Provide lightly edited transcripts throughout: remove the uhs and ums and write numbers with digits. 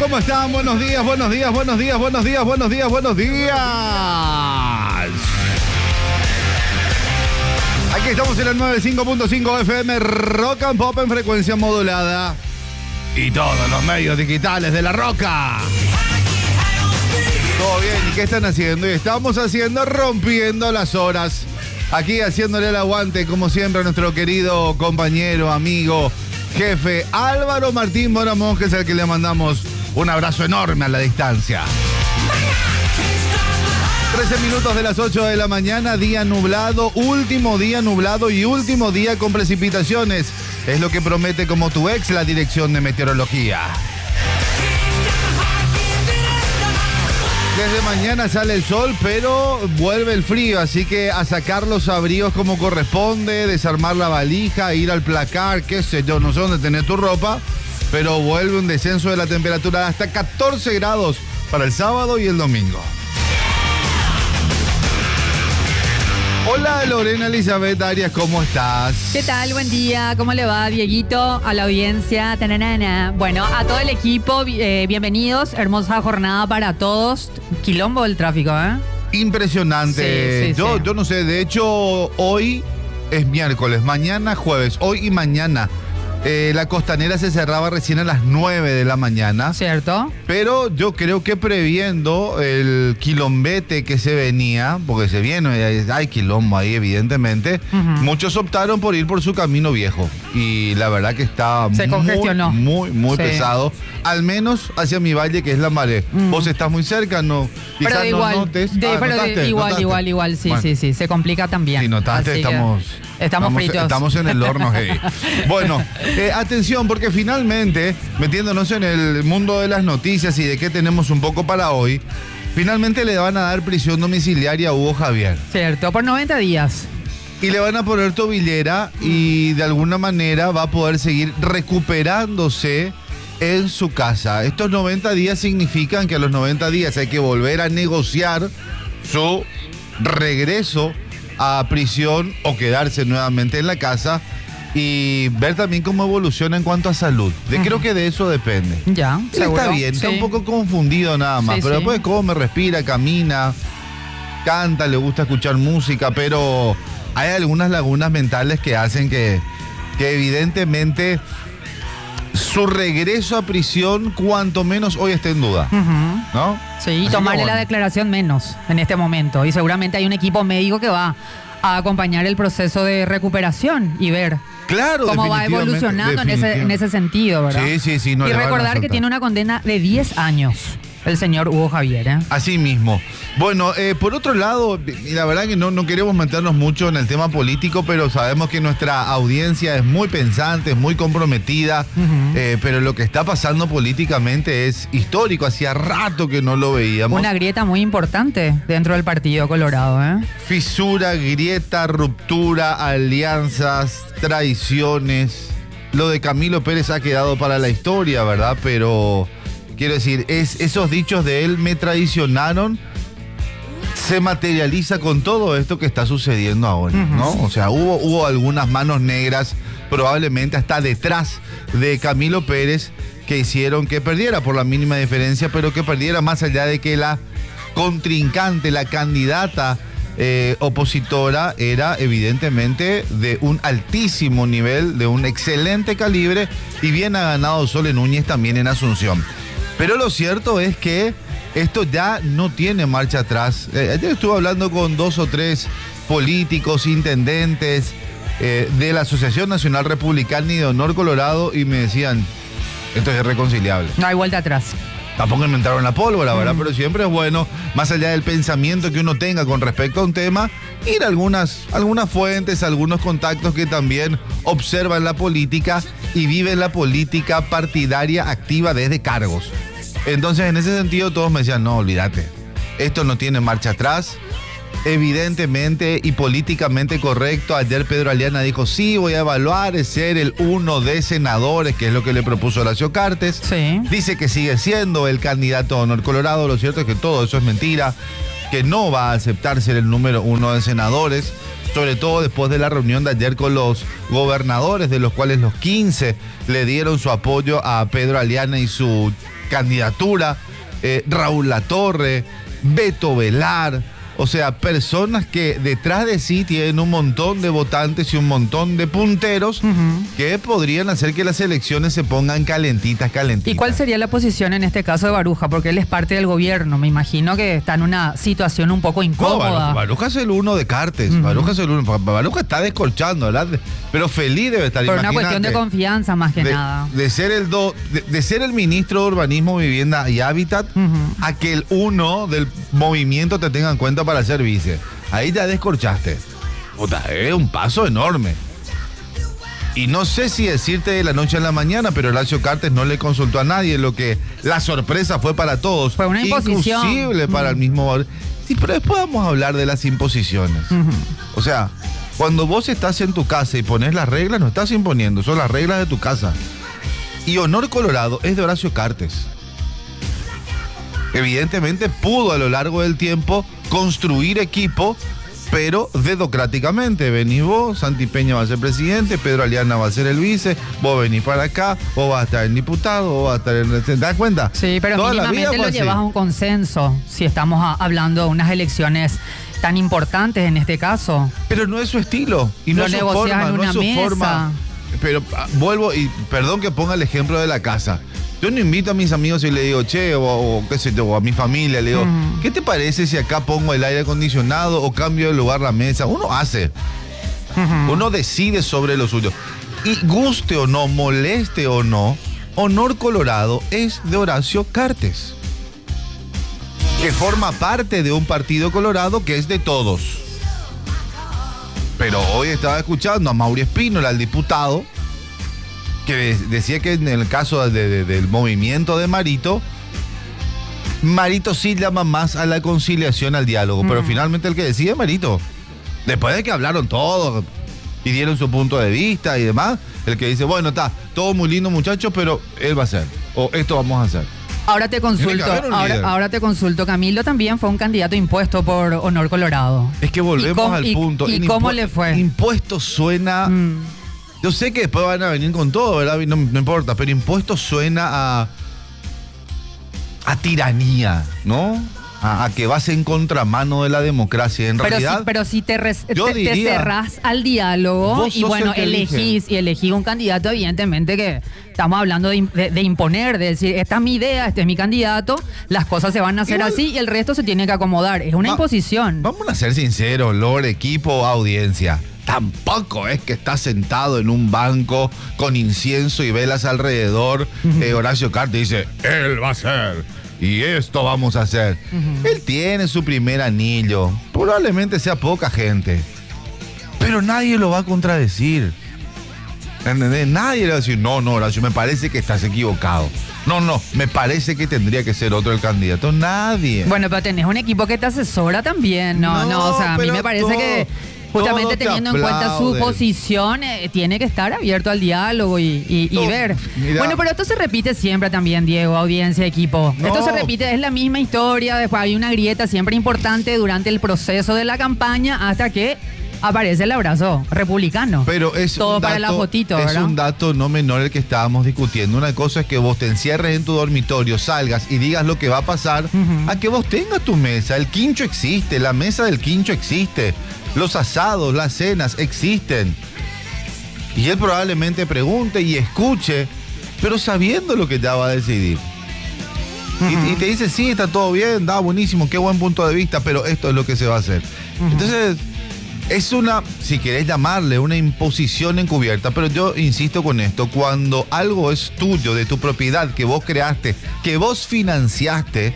¿Cómo están? Buenos días, buenos días, buenos días, buenos días, buenos días, buenos días. Aquí estamos en el 95.5 FM Rock and Pop en frecuencia modulada. Y todos los medios digitales de La Roca. Todo bien, ¿y qué están haciendo? Y estamos haciendo Rompiendo las Horas. Aquí haciéndole el aguante, como siempre, a nuestro querido compañero, amigo, jefe Álvaro Martín Boramón, que es el que le mandamos un abrazo enorme a la distancia. 13 minutos de las 8 de la mañana, día nublado, último día nublado y último día con precipitaciones. Es lo que promete como tu ex la Dirección de Meteorología. Desde mañana sale el sol, pero vuelve el frío, así que a sacar los abrigos como corresponde, desarmar la valija, ir al placar, qué sé yo, no sé dónde tener tu ropa, pero vuelve un descenso de la temperatura hasta 14 grados para el sábado y el domingo. Hola Lorena Elizabeth Arias, ¿cómo estás? ¿Qué tal? Buen día, ¿cómo le va, Dieguito? A la audiencia, tananana. Bueno, a todo el equipo, bienvenidos, hermosa jornada para todos. Quilombo del tráfico, ¿eh? Impresionante. Sí. Yo no sé, de hecho hoy es miércoles, mañana jueves, hoy y mañana. La costanera se cerraba recién a las 9 de la mañana. ¿Cierto? Pero yo creo que previendo el quilombete que se venía, porque se viene, hay quilombo ahí evidentemente, muchos optaron por ir por su camino viejo. Y la verdad que está muy pesado. Al menos hacia mi valle, que es La Maré. Vos estás muy cerca, no. Pero Quizás igual, no notes. igual, sí, bueno, sí, se complica también. Si notaste, estamos fritos. Estamos en el horno heavy. Bueno, atención, porque finalmente, metiéndonos en el mundo de las noticias y de qué tenemos un poco para hoy, finalmente le van a dar prisión domiciliaria a Hugo Javier. Cierto, por 90 días. Y le van a poner tobillera y de alguna manera va a poder seguir recuperándose en su casa. Estos 90 días significan que a los 90 días hay que volver a negociar su regreso a prisión o quedarse nuevamente en la casa y ver también cómo evoluciona en cuanto a salud. Creo que de eso depende. Ya, seguro. Está bien, está un poco confundido nada más, pero después come, respira, camina, canta, le gusta escuchar música, pero hay algunas lagunas mentales que hacen que evidentemente su regreso a prisión cuanto menos hoy esté en duda, ¿no? Sí, y tomarle la declaración menos en este momento. Y seguramente hay un equipo médico que va a acompañar el proceso de recuperación y ver cómo va evolucionando en ese sentido, ¿verdad? Sí. No, y recordar que tiene una condena de 10 años el señor Hugo Javier, ¿eh? Así mismo. Bueno, por otro lado, y la verdad que no queremos meternos mucho en el tema político, pero sabemos que nuestra audiencia es muy pensante, es muy comprometida, pero lo que está pasando políticamente es histórico, hacía rato que no lo veíamos. Una grieta muy importante dentro del Partido Colorado, ¿eh? Fisura, grieta, ruptura, alianzas, traiciones. Lo de Camilo Pérez ha quedado para la historia, ¿verdad? Pero quiero decir, esos dichos de él me traicionaron, se materializa con todo esto que está sucediendo ahora, ¿no? O sea, hubo algunas manos negras, probablemente hasta detrás de Camilo Pérez, que hicieron que perdiera por la mínima diferencia, pero que perdiera más allá de que la contrincante, la candidata opositora era evidentemente de un altísimo nivel, de un excelente calibre, y bien ha ganado Sole Núñez también en Asunción. Pero lo cierto es que esto ya no tiene marcha atrás. Ayer estuve hablando con 2 o 3 políticos, intendentes de la Asociación Nacional Republicana y de Honor Colorado y me decían, esto es irreconciliable. No hay vuelta atrás. Tampoco inventaron la pólvora, ¿verdad? Pero siempre es bueno, más allá del pensamiento que uno tenga con respecto a un tema, ir a algunas fuentes, algunos contactos que también observan la política y viven la política partidaria activa desde cargos. Entonces, en ese sentido, todos me decían, no, olvídate, esto no tiene marcha atrás. Evidentemente y políticamente correcto, ayer Pedro Aliana dijo, sí, voy a evaluar ser el 1 de senadores, que es lo que le propuso Horacio Cartes. Sí. Dice que sigue siendo el candidato a Honor Colorado. Lo cierto es que todo eso es mentira, que no va a aceptar ser el número 1 de senadores, sobre todo después de la reunión de ayer con los gobernadores, de los cuales los 15 le dieron su apoyo a Pedro Aliana y su candidatura, Raúl Latorre, Beto Velar, o sea, personas que detrás de sí tienen un montón de votantes y un montón de punteros que podrían hacer que las elecciones se pongan calentitas. ¿Y cuál sería la posición en este caso de Baruja? Porque él es parte del gobierno, me imagino que está en una situación un poco incómoda. No, Baruja es el uno de Cartes, Baruja es el uno, Baruja está descorchando, ¿verdad? Pero feliz debe estar. Por una cuestión de confianza más que nada. De ser el ministro de Urbanismo, Vivienda y Hábitat, a que el uno del movimiento te tenga en cuenta para ser vice. Ahí ya descorchaste. Puta, es un paso enorme. Y no sé si decirte de la noche a la mañana, pero Horacio Cartes no le consultó a nadie, lo que la sorpresa fue para todos. Fue una imposición. Inclusive para el mismo... Sí, pero después vamos a hablar de las imposiciones. O sea, cuando vos estás en tu casa y pones las reglas, no estás imponiendo, son las reglas de tu casa. Y Honor Colorado es de Horacio Cartes. Evidentemente pudo a lo largo del tiempo construir equipo, pero dedocráticamente. Venís vos, Santi Peña va a ser presidente, Pedro Aliana va a ser el vice, vos venís para acá, vos vas a estar en diputado, vos vas a estar en... ¿Te das cuenta? Sí, pero mínimamente lo llevas a un consenso, si estamos hablando de unas elecciones tan importantes en este caso. Pero no es su estilo, y no es su forma, no es su forma. Pero vuelvo, y perdón que ponga el ejemplo de la casa. Yo no invito a mis amigos y le digo, che, o qué sé yo, o a mi familia, le digo, ¿qué te parece si acá pongo el aire acondicionado o cambio de lugar la mesa? Uno hace. Uno decide sobre lo suyo. Y guste o no, moleste o no, Honor Colorado es de Horacio Cartes, que forma parte de un partido colorado que es de todos. Pero hoy estaba escuchando a Mauri Espínola, al diputado, que decía que en el caso del movimiento de Marito sí llama más a la conciliación, al diálogo, pero finalmente el que decide es Marito. Después de que hablaron todos y dieron su punto de vista y demás, el que dice, bueno, está todo muy lindo, muchachos, pero él va a hacer, o esto vamos a hacer. Ahora te consulto, Camilo también fue un candidato impuesto por Honor Colorado. Es que volvemos al punto. ¿Y cómo le fue? Impuesto suena... Yo sé que después van a venir con todo, ¿verdad? No importa, pero impuesto suena a tiranía, ¿no? A que vas en contramano de la democracia. En realidad, pero si te cerrás al diálogo y bueno, elegís un candidato, evidentemente que estamos hablando de imponer, de decir, esta es mi idea, este es mi candidato, las cosas se van a hacer así y el resto se tiene que acomodar. Es una imposición. Vamos a ser sinceros, Lord, equipo, audiencia. Tampoco es que está sentado en un banco con incienso y velas alrededor. Horacio Cartes dice, él va a ser, y esto vamos a hacer. Él tiene su primer anillo. Probablemente sea poca gente, pero nadie lo va a contradecir. ¿Entendés? Nadie le va a decir, no, Horacio, me parece que estás equivocado. No, me parece que tendría que ser otro el candidato. Nadie. Bueno, pero tenés un equipo que te asesora también. O sea, a mí me parece que... Justamente teniendo en cuenta su posición, tiene que estar abierto al diálogo y ver. Mira. Bueno, pero esto se repite siempre también, Diego, audiencia, equipo. Esto se repite, es la misma historia. Después hay una grieta siempre importante durante el proceso de la campaña hasta que aparece el abrazo republicano. Pero es todo para la fotito, ¿verdad? Es un dato no menor el que estábamos discutiendo. Una cosa es que vos te encierres en tu dormitorio, salgas y digas lo que va a pasar, a que vos tengas tu mesa. El quincho existe, la mesa del quincho existe. Los asados, las cenas existen. Y él probablemente pregunte y escuche, pero sabiendo lo que ya va a decidir. Y te dice, sí, está todo bien, da buenísimo, qué buen punto de vista, pero esto es lo que se va a hacer. Entonces, es una, si querés llamarle, una imposición encubierta, pero yo insisto con esto, cuando algo es tuyo, de tu propiedad, que vos creaste, que vos financiaste,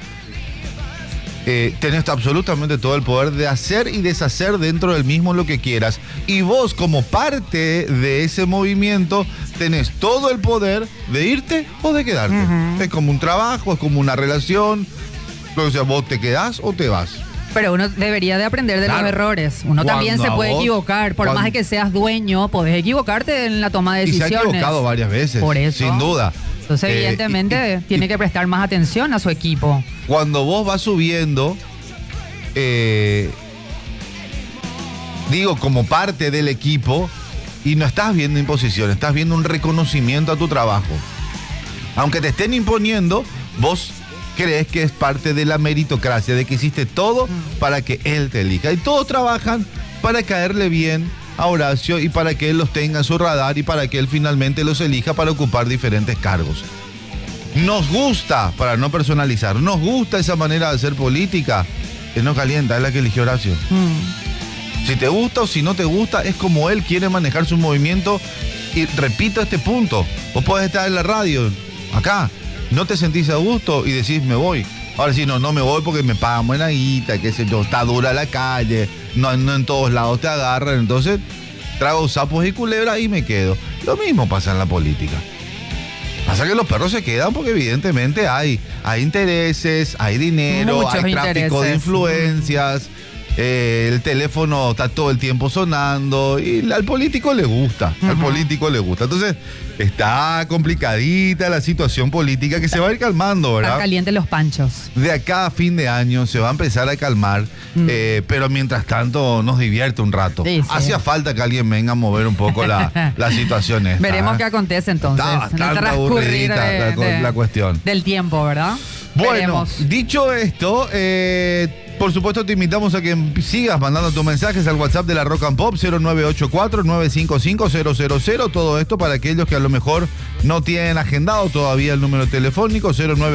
tenés absolutamente todo el poder de hacer y deshacer dentro del mismo lo que quieras. Y vos, como parte de ese movimiento, tenés todo el poder de irte o de quedarte. Es como un trabajo, es como una relación. O sea, vos te quedás o te vas. Pero uno debería de aprender de los errores. Uno también se puede equivocar. Por más de que seas dueño, podés equivocarte en la toma de decisiones. Y se ha equivocado varias veces. Por eso. Sin duda. Entonces, evidentemente, tiene que prestar más atención a su equipo. Cuando vos vas subiendo, digo, como parte del equipo, y no estás viendo imposición, estás viendo un reconocimiento a tu trabajo. Aunque te estén imponiendo, vos crees que es parte de la meritocracia, de que hiciste todo para que él te elija. Y todos trabajan para caerle bien a Horacio y para que él los tenga en su radar y para que él finalmente los elija para ocupar diferentes cargos. Nos gusta, para no personalizar, nos gusta esa manera de hacer política. Él no calienta, es la que eligió Horacio. Si te gusta o si no te gusta, es como él quiere manejar su movimiento. Y repito este punto, vos podés estar en la radio, acá, no te sentís a gusto y decís me voy. Ahora sí, no me voy porque me pagan buena guita, qué sé yo, está dura la calle, no en todos lados te agarran, entonces trago sapos y culebras y me quedo. Lo mismo pasa en la política. Pasa que los perros se quedan porque evidentemente hay intereses, hay dinero, muchos hay tráfico de influencias, el teléfono está todo el tiempo sonando y al político le gusta, Entonces está complicadita la situación política que se va a ir calmando, ¿verdad? Están calientes los panchos. De acá a fin de año se va a empezar a calmar, pero mientras tanto nos divierte un rato. Sí. Hacía falta que alguien venga a mover un poco la situación esta. Veremos qué acontece entonces. Está bastante aburrida la cuestión. Del tiempo, ¿verdad? Bueno, Veremos. Dicho esto, por supuesto te invitamos a que sigas mandando tus mensajes al WhatsApp de la Rock and Pop 0984-955-000. Todo esto para aquellos que a lo mejor no tienen agendado todavía el número telefónico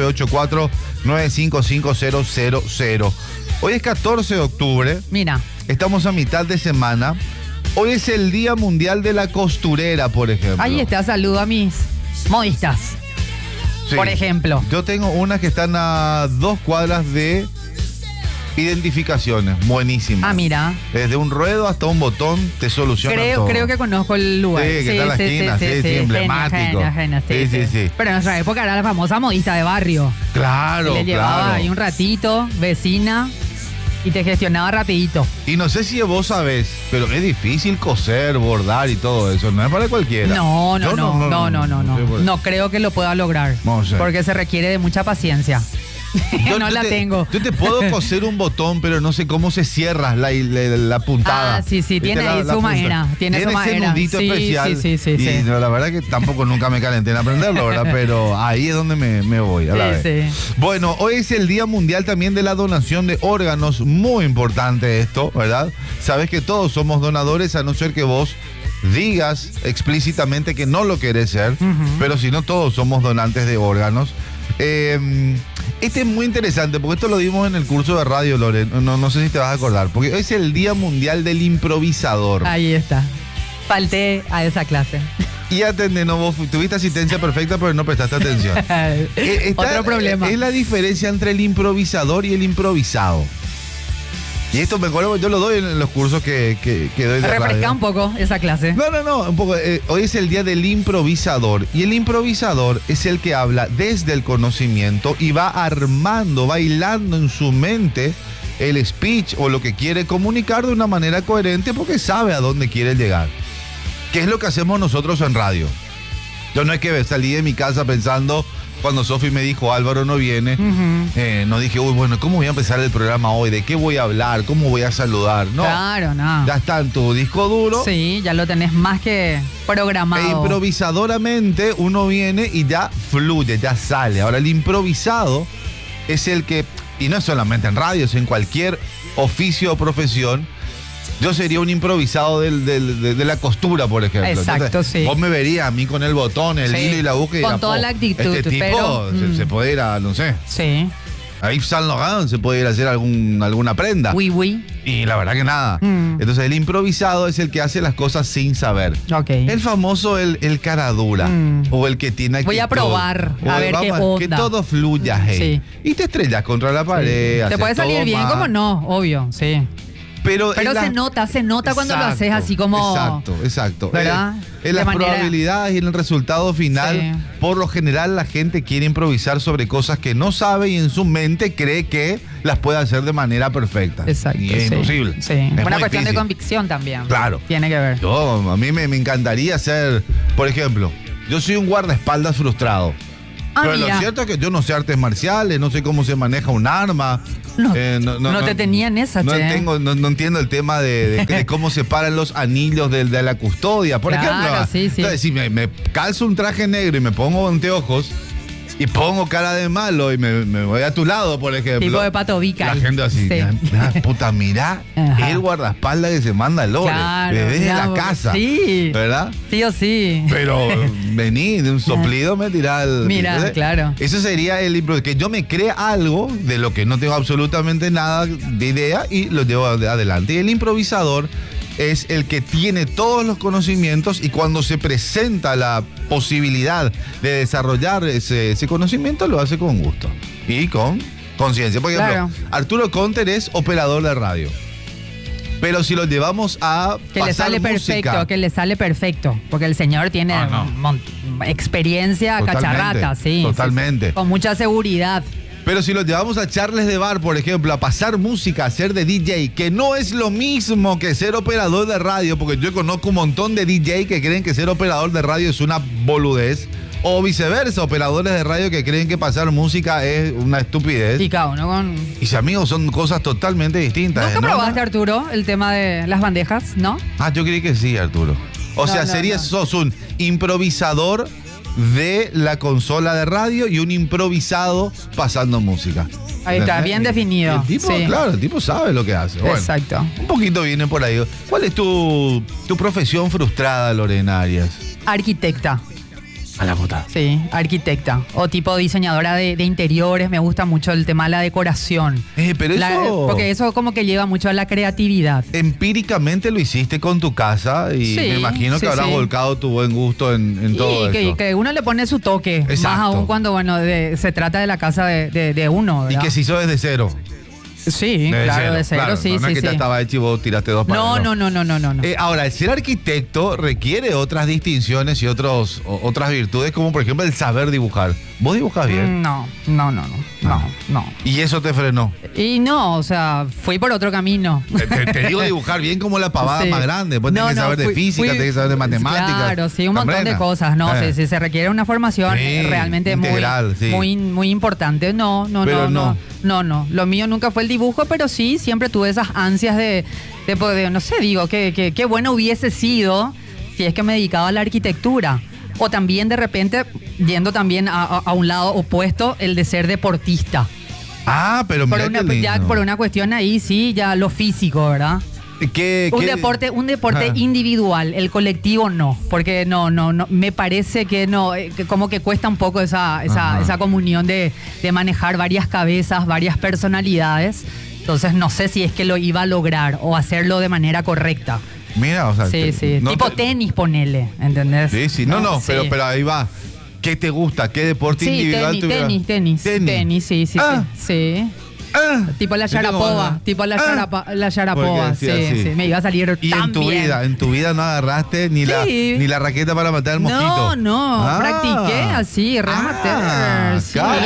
0984-955-000. Hoy es 14 de octubre. Mira. Estamos a mitad de semana. Hoy es el Día Mundial de la Costurera, por ejemplo. Ahí está, saludo a mis modistas. Sí. Por ejemplo. Yo tengo unas que están a 2 cuadras de identificaciones, buenísimas. Mira. Desde un ruedo hasta un botón te soluciona todo. Creo que conozco el lugar. Sí, que está en la esquina, sí, emblemático. Sí. Pero en nuestra época era la famosa modista de barrio. Claro, le llevaba ahí un ratito, vecina, y te gestionaba rapidito. Y no sé si vos sabés, pero es difícil coser, bordar y todo eso. No es para cualquiera. No. No creo que lo pueda lograr. Porque se requiere de mucha paciencia. Tengo. Yo te puedo coser un botón, pero no sé cómo se cierra la puntada. Sí, tiene ahí su manera. Tiene su ese nudito especial. Sí. Y no, la verdad que tampoco nunca me calenté en aprenderlo, ¿verdad? Pero ahí es donde me voy. Sí. Bueno, hoy es el Día Mundial también de la donación de órganos. Muy importante esto, ¿verdad? Sabes que todos somos donadores, a no ser que vos digas explícitamente que no lo querés ser, pero si no, todos somos donantes de órganos. Este es muy interesante porque esto lo dimos en el curso de radio, Loren. No sé si te vas a acordar, porque hoy es el Día Mundial del Improvisador. Ahí está. Falté a esa clase. Y atendé, vos tuviste asistencia perfecta, pero no prestaste atención. Otro problema. Es la diferencia entre el improvisador y el improvisado. Y esto me acuerdo, yo lo doy en los cursos que doy de Refresca radio. un poco esa clase. No, un poco. Hoy es el día del improvisador. Y el improvisador es el que habla desde el conocimiento y va armando, bailando en su mente el speech o lo que quiere comunicar de una manera coherente porque sabe a dónde quiere llegar. ¿Qué es lo que hacemos nosotros en radio? Yo no es que salí de mi casa pensando... Cuando Sofi me dijo Álvaro no viene, no dije, bueno, ¿cómo voy a empezar el programa hoy? ¿De qué voy a hablar? ¿Cómo voy a saludar? No, claro, no. Ya está en tu disco duro. Sí, ya lo tenés más que programado. E improvisadoramente uno viene y ya fluye, ya sale. Ahora, el improvisado es el que, y no es solamente en radio, es en cualquier oficio o profesión. Yo sería un improvisado de la costura, por ejemplo. Exacto. Entonces, vos me verías a mí con el botón, el hilo y la aguja. Con toda la actitud. Este tipo se puede ir a, no sé. Sí. A Yves Saint Laurent se puede ir a hacer alguna prenda. Oui. Y la verdad que nada. Entonces el improvisado es el que hace las cosas sin saber. Okay. El famoso, el cara dura. O el que tiene actitud. Voy a probar, a ver qué onda. Que todo fluya, hey. Sí. Y te estrellas contra la pared. Te puede salir bien, como no, obvio, sí. Pero se nota cuando lo haces así como... Exacto. ¿Verdad? En las probabilidades y en el resultado final, por lo general la gente quiere improvisar sobre cosas que no sabe y en su mente cree que las puede hacer de manera perfecta. Exacto. Y es imposible. Sí. Es una cuestión de convicción también. Claro. Tiene que ver. A mí me encantaría ser, por ejemplo, yo soy un guardaespaldas frustrado. Pero lo cierto es que yo no sé artes marciales, no sé cómo se maneja un arma. No te tenían esa, no entiendo el tema de cómo se paran los anillos de la custodia. Por ejemplo, sí. Entonces, si me calzo un traje negro y me pongo anteojos, y pongo cara de malo y me voy a tu lado, por ejemplo. Tipo de Pato Vica. La gente así, sí. Puta, mirá, el guardaespaldas que se manda Lore, claro, desde la casa. Sí. ¿Verdad? Sí o sí. Pero vení, de un soplido me tirá el... Mira, entonces, claro. Eso sería el improviso, que yo me crea algo de lo que no tengo absolutamente nada de idea y lo llevo adelante. Y el improvisador es el que tiene todos los conocimientos y cuando se presenta la posibilidad de desarrollar ese conocimiento, lo hace con gusto y con conciencia. Por ejemplo, claro. Arturo Conter es operador de radio. Pero si lo llevamos a que le sale perfecto, que le sale perfecto, porque el señor tiene experiencia cacharrata, sí. Totalmente. Sí, con mucha seguridad. Pero si lo llevamos a charles de bar, por ejemplo, a pasar música, a ser de DJ, que no es lo mismo que ser operador de radio, porque yo conozco un montón de DJ que creen que ser operador de radio es una boludez, o viceversa, operadores de radio que creen que pasar música es una estupidez. Y cada uno con... Y si amigos, son cosas totalmente distintas. ¿Nunca probaste, Arturo, el tema de las bandejas, no? Ah, yo creí que sí, Arturo. O sea, sos un improvisador de la consola de radio y un improvisado pasando música. Ahí está, bien definido. El tipo, sí. Claro, el tipo sabe lo que hace. Bueno, exacto. Un poquito viene por ahí. ¿Cuál es tu profesión frustrada, Lorena Arias? Arquitecta. A la puta. Sí, arquitecta. O tipo diseñadora de interiores. Me gusta mucho el tema de la decoración. Pero eso... porque eso como que lleva mucho a la creatividad. Empíricamente lo hiciste con tu casa y me imagino que habrás volcado tu buen gusto en todo eso. Y que uno le pone su toque. Exacto. Más aún cuando, bueno, se trata de la casa de uno, ¿verdad? Y que se hizo desde cero. Sí, claro, de cero, claro, sí, no es que ya estaba hecho y vos tiraste dos palos. No. Ahora, el ser arquitecto requiere otras distinciones y otras virtudes, como por ejemplo el saber dibujar. ¿Vos dibujás bien? No. ¿Y eso te frenó? Y no, o sea, fui por otro camino. Te digo dibujar bien como la pavada más grande. Vos tenés que saber de física, tenés que saber de matemáticas. Claro, sí, un montón de cosas, ¿no? Sí, se requiere una formación realmente integral, muy importante. No. Lo mío nunca fue el dibujo, pero sí, siempre tuve esas ansias de poder, no sé, digo, qué bueno hubiese sido si es que me dedicaba a la arquitectura. O también de repente, yendo también a un lado opuesto, el de ser deportista. Ah, pero mira ya por una cuestión ahí, sí, ya lo físico, ¿verdad? Un deporte individual, el colectivo no, porque no, me parece que no, como que cuesta un poco esa comunión de manejar varias cabezas, varias personalidades, entonces no sé si es que lo iba a lograr o hacerlo de manera correcta. Mira, o sea... Sí, tipo tenis, ponele, ¿entendés? Sí, no, pero ahí va. ¿Qué te gusta? ¿Qué deporte individual tenis, sí. Tipo la Sharapova, la Sharapova, sí. Me iba a salir y tan bien. En tu vida no agarraste ni la raqueta para matar al mosquito. Practiqué así, amateur.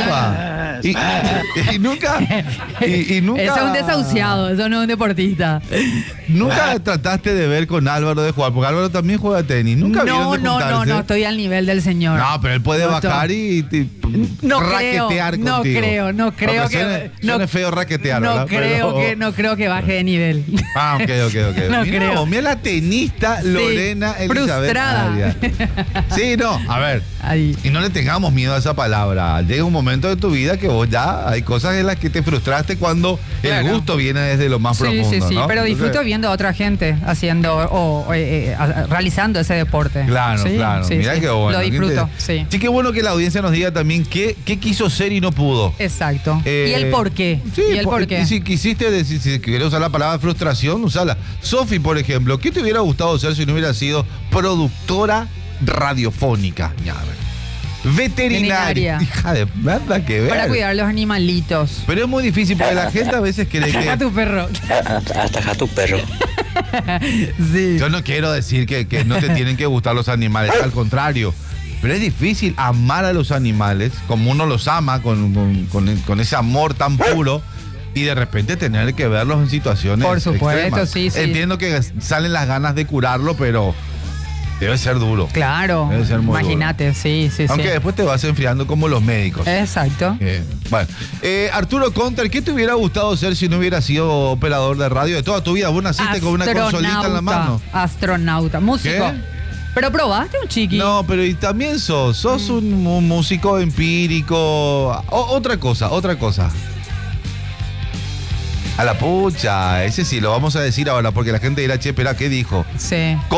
Y nunca... Eso es un desahuciado, eso no es un deportista. ¿Nunca trataste de ver con Álvaro de jugar? Porque Álvaro también juega tenis. ¿Nunca vieron de juntarse? No, estoy al nivel del señor. No, pero él puede bajar y raquetear contigo. No creo que... Suena feo raquetear, no creo que baje de nivel. Ok. No creo. Mira la tenista Lorena Elizabeth Arias. Sí, no, a ver. Ahí. Y no le tengamos miedo a esa palabra. Llega un momento de tu vida que vos ya hay cosas en las que te frustraste cuando el gusto viene desde lo más profundo. Sí, ¿no? Pero disfruto viendo a otra gente haciendo realizando ese deporte. Claro. Mirá qué bueno. Lo disfruto, sí. Sí, qué bueno que la audiencia nos diga también qué quiso ser y no pudo. Exacto. Y el por qué. Sí, y el por qué. Si quisiste decir, si querés usar la palabra frustración, usala. Sofi, por ejemplo, ¿qué te hubiera gustado ser si no hubiera sido productora radiofónica? Ya, a ver. Veterinaria. Hija de nada que ver. Para cuidar los animalitos. Pero es muy difícil porque la gente a veces cree que... Ataja tu perro. Ataja tu perro. Sí. Yo no quiero decir que no te tienen que gustar los animales, al contrario. Pero es difícil amar a los animales como uno los ama, con ese amor tan puro, y de repente tener que verlos en situaciones por supuesto, extremas. Sí. Entiendo que salen las ganas de curarlo, pero debe ser duro. Claro. Debe ser muy imagínate, duro. Sí. Aunque después te vas enfriando como los médicos. Exacto. Bueno, Arturo Conter, ¿qué te hubiera gustado ser si no hubiera sido operador de radio de toda tu vida? ¿Vos naciste con una consolita en la mano? Astronauta, músico. ¿Qué? Pero probaste un chiqui. No, pero y también sos un músico empírico. Otra cosa. A la pucha, ese sí, lo vamos a decir ahora porque la gente dirá, che, espera, ¿qué dijo? Sí.